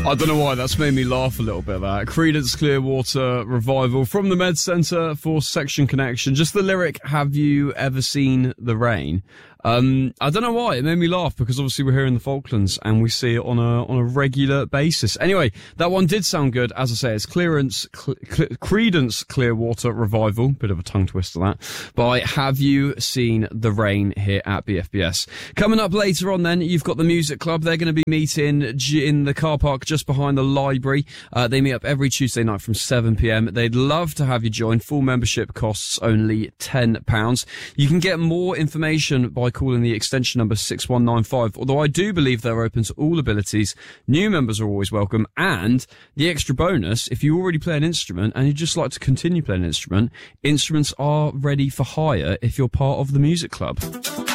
I don't know why, that's made me laugh a little bit, that. Creedence Clearwater Revival from the Med Centre for Section Connection. Just the lyric, have you ever seen the rain? I don't know why, it made me laugh because obviously we're here in the Falklands and we see it on a regular basis. Anyway, that one did sound good. As I say, it's Creedence Clearwater Revival, bit of a tongue twister that, by Have You Seen the Rain here at BFBS. Coming up later on then, you've got the Music Club. They're going to be meeting in the car park just behind the library. They meet up every Tuesday night from 7pm. They'd love to have you join. Full membership costs only £10. You can get more information by calling the extension number 6195, although I do believe they're open to all abilities. New members are always welcome, and the extra bonus, if you already play an instrument and you'd just like to continue playing an instrument, instruments are ready for hire if you're part of the Music Club.